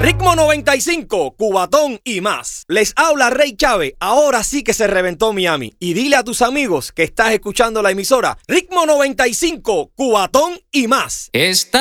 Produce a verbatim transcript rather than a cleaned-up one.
Ritmo noventa y cinco, Cubatón y más. Les habla Rey Chávez. Ahora sí que se reventó Miami. Y dile a tus amigos que estás escuchando la emisora Ritmo noventa y cinco, Cubatón y más. Está